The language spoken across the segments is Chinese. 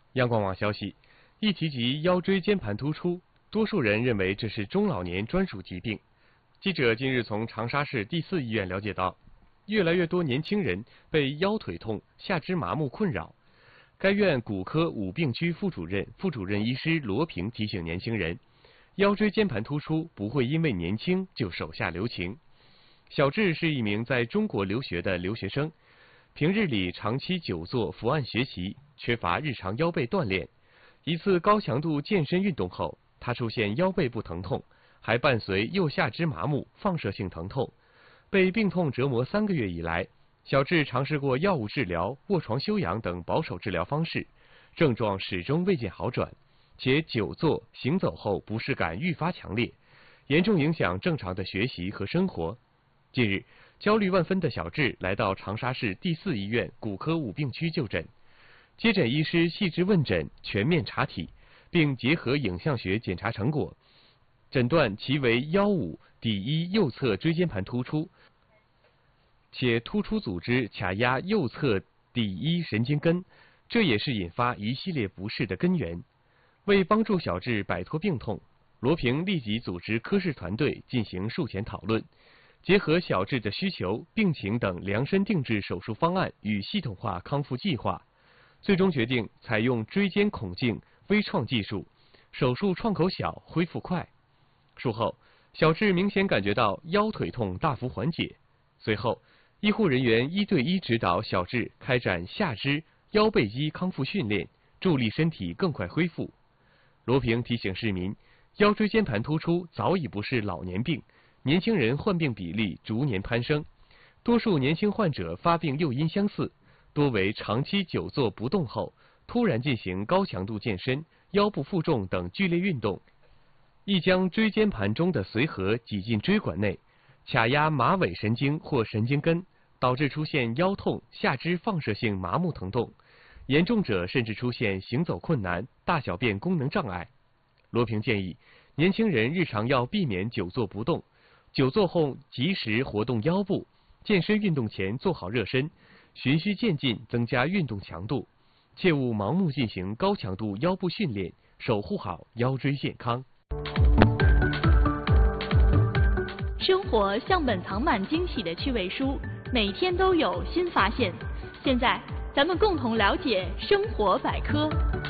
央广网消息，一提及腰椎间盘突出，多数人认为这是中老年专属疾病。记者近日从长沙市第4医院了解到，越来越多年轻人被腰腿痛、下肢麻木困扰。该院骨科5病区副主任医师罗平提醒年轻人，腰椎间盘突出不会因为年轻就手下留情。小智是一名在中国留学的留学生，平日里长期久坐伏案学习，缺乏日常腰背锻炼。一次高强度健身运动后，他出现腰背部疼痛，还伴随右下肢麻木、放射性疼痛。被病痛折磨3个月以来，小智尝试过药物治疗、卧床休养等保守治疗方式，症状始终未见好转，且久坐、行走后不适感愈发强烈，严重影响正常的学习和生活。近日，焦虑万分的小智来到长沙市第4医院骨科5病区就诊。接诊医师细致问诊，全面查体，并结合影像学检查成果，诊断其为腰5骶1右侧椎间盘突出，且突出组织卡压右侧骶1神经根，这也是引发一系列不适的根源。为帮助小智摆脱病痛，罗平立即组织科室团队进行术前讨论，结合小智的需求、病情等量身定制手术方案与系统化康复计划，最终决定采用椎间孔径微创技术，手术创口小，恢复快。术后，小智明显感觉到腰腿痛大幅缓解。随后，医护人员1对1指导小智开展下肢、腰背肌康复训练，助力身体更快恢复。罗平提醒市民，腰椎间盘突出早已不是老年病，年轻人患病比例逐年攀升，多数年轻患者发病诱因相似，多为长期久坐不动后，突然进行高强度健身、腰部负重等剧烈运动，易将椎间盘中的髓核挤进椎管内，卡压马尾神经或神经根，导致出现腰痛、下肢放射性麻木疼痛，严重者甚至出现行走困难、大小便功能障碍。罗平建议，年轻人日常要避免久坐不动，久坐后及时活动腰部，健身运动前做好热身，循序渐进增加运动强度，切勿盲目进行高强度腰部训练，守护好腰椎健康。 生活像本藏满惊喜的趣味书，每天都有新发现。现在，咱们共同了解生活百科。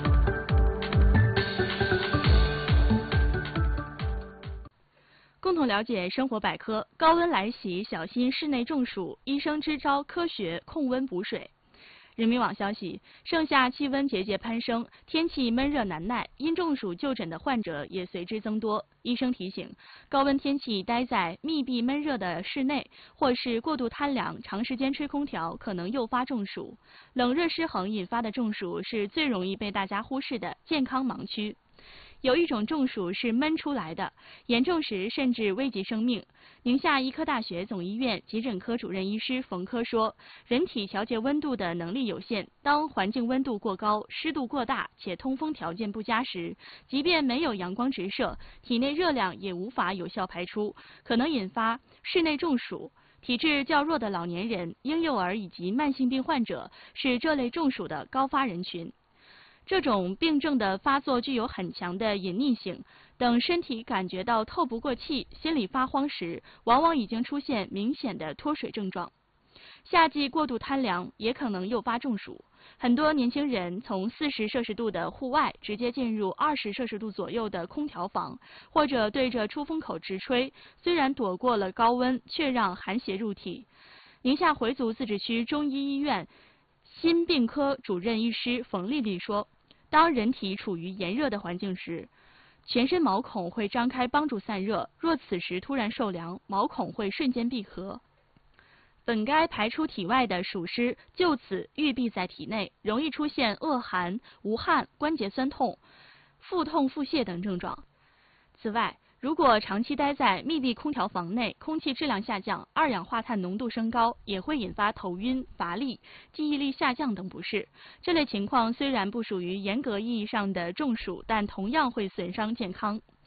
共同了解生活百科。高温来袭，小心室内中暑，医生支招科学控温补水。人民网消息，盛夏气温节节攀升，天气闷热难耐，因中暑就诊的患者也随之增多。医生提醒，高温天气待在密闭闷热的室内，或是过度贪凉、长时间吹空调，可能诱发中暑。冷热失衡引发的中暑是最容易被大家忽视的健康盲区。有一种中暑是闷出来的，严重时甚至危及生命。宁夏医科大学总医院急诊科主任医师冯科说，人体调节温度的能力有限，当环境温度过高、湿度过大且通风条件不佳时，即便没有阳光直射，体内热量也无法有效排出，可能引发室内中暑。体质较弱的老年人、婴幼儿以及慢性病患者是这类中暑的高发人群。这种病症的发作具有很强的隐匿性，等身体感觉到透不过气、心里发慌时，往往已经出现明显的脱水症状。夏季过度贪凉也可能诱发中暑，很多年轻人从40摄氏度的户外直接进入20摄氏度左右的空调房，或者对着出风口直吹，虽然躲过了高温，却让寒邪入体。宁夏回族自治区中医医院心病科主任医师冯丽丽说，当人体处于炎热的环境时，全身毛孔会张开帮助散热，若此时突然受凉，毛孔会瞬间闭合，本该排出体外的暑湿就此郁闭在体内，容易出现恶寒、无汗、关节酸痛、腹痛、腹泻等症状。此外，如果长期待在密闭空调房内，空气质量下降，二氧化碳浓度升高，也会引发头晕、乏力、记忆力下降等不适。这类情况虽然不属于严格意义上的中暑，但同样会损伤健康。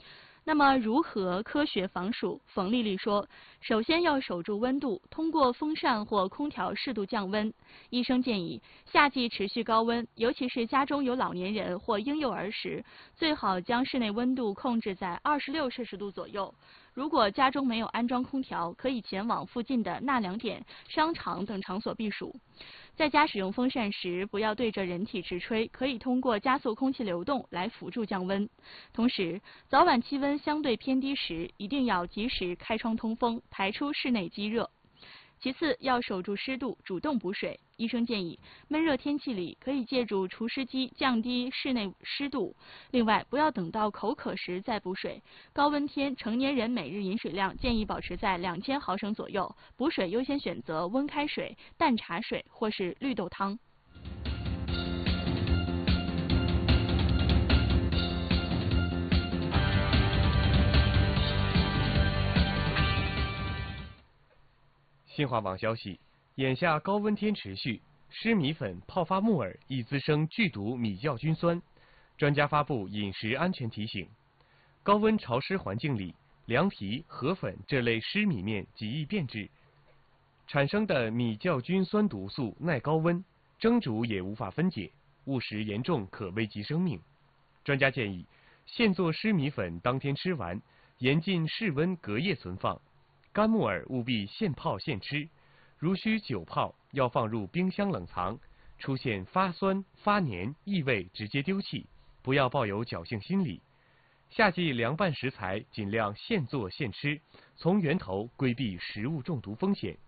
那么如何科学防暑？冯丽丽说，首先要守住温度，通过风扇或空调适度降温。医生建议，夏季持续高温，尤其是家中有老年人或婴幼儿时，最好将室内温度控制在26摄氏度左右。如果家中没有安装空调，可以前往附近的纳凉点、商场等场所避暑。在家使用风扇时，不要对着人体直吹，可以通过加速空气流动来辅助降温。同时，早晚气温相对偏低时，一定要及时开窗通风，排出室内积热。其次，要守住湿度，主动补水。医生建议，闷热天气里可以借助除湿机降低室内湿度。另外，不要等到口渴时再补水。高温天，成年人每日饮水量建议保持在2000毫升左右。补水优先选择温开水、淡茶水或是绿豆汤。 新华网消息，眼下高温天持续，湿米粉、泡发木耳易滋生剧毒米酵菌酸。专家发布饮食安全提醒：高温潮湿环境里，凉皮、河粉这类湿米面极易变质，产生的米酵菌酸毒素耐高温，蒸煮也无法分解，误食严重可危及生命。专家建议，现做湿米粉当天吃完，严禁室温隔夜存放。干木耳务必现泡现吃，如需久泡，要放入冰箱冷藏。出现发酸、发黏、异味，直接丢弃，不要抱有侥幸心理。夏季凉拌食材尽量现做现吃，从源头规避食物中毒风险。